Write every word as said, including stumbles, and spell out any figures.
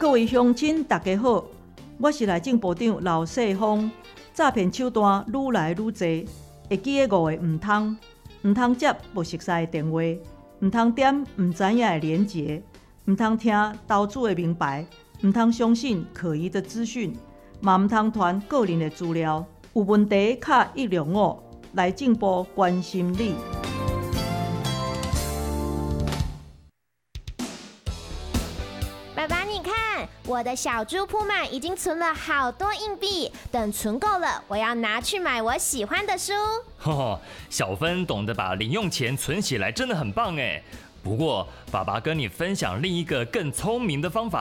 各位乡亲，大家好，我是内政部长刘世芳。诈骗手段愈来愈多，会记的五个唔通：唔通接不熟悉的电话，唔通点唔知影的连结，唔通听投资的明白，唔通相信可疑的资讯，嘛唔通传个人的资料。有问题卡一零五，内政部关心你。 爸爸，你看，我的小猪铺满已经存了好多硬币，等存够了，我要拿去买我喜欢的书。 哦，小芬懂得把零用钱存起来，真的很棒哎。不过，爸爸跟你分享另一个更聪明的方法